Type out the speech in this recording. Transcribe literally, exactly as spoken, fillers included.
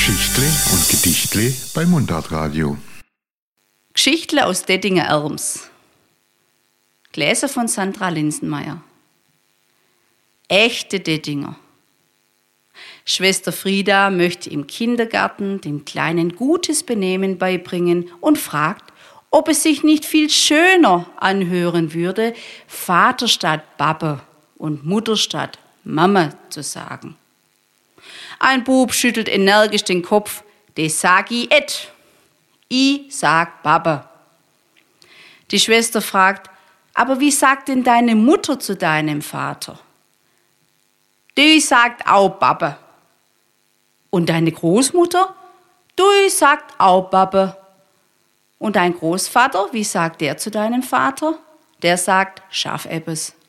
Geschichtle und Gedichtle bei Mundartradio. Geschichtle aus Dettinger Erms. Gläser von Sandra Linsenmeier. Echte Dettinger. Schwester Frieda möchte im Kindergarten den Kleinen gutes Benehmen beibringen und fragt, ob es sich nicht viel schöner anhören würde, Vater statt Babe und Mutter statt Mama zu sagen. Ein Bub schüttelt energisch den Kopf, das sag ich et. Ich sag Babe. Die Schwester fragt, aber wie sagt denn deine Mutter zu deinem Vater? Die sagt auch Babe. Und deine Großmutter? Die sagt auch Babe. Und dein Großvater, wie sagt der zu deinem Vater? Der sagt, schaff ebbes.